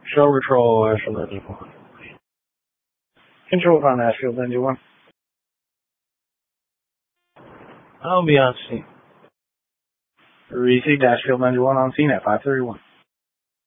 Show control, Ashfield engine 1. Control on Ashfield engine 1. I'll be on scene. Received Ashfield engine 1 on scene at 5:31.